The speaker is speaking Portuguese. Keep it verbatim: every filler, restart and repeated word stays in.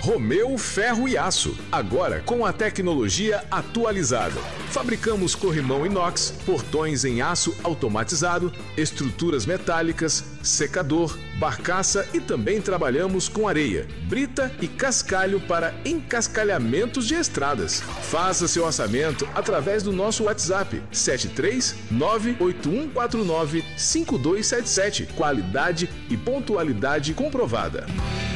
Romeu Ferro e Aço, agora com a tecnologia atualizada. Fabricamos corrimão inox, portões em aço automatizado, estruturas metálicas, secador, barcaça e também trabalhamos com areia, brita e cascalho para encascalhamentos de estradas. Faça seu orçamento através do nosso WhatsApp sete três nove oito um quatro nove cinco dois sete sete. Qualidade e pontualidade comprovada.